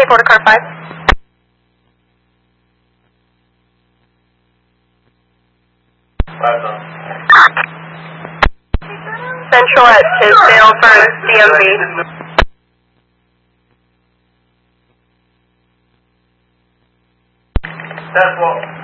Take order car 5. Central at Tisdale for CMV. That's what.